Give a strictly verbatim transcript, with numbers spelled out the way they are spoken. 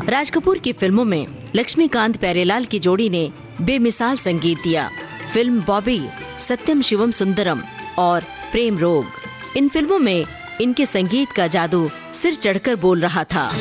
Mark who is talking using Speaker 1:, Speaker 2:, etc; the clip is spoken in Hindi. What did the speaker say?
Speaker 1: राज कपूर की फिल्मों में लक्ष्मीकांत प्यारेलाल की जोड़ी ने बेमिसाल संगीत दिया। फिल्म बॉबी, सत्यम शिवम सुंदरम और प्रेम रोग, इन फिल्मों में इनके संगीत का जादू सिर चढ़कर बोल रहा था।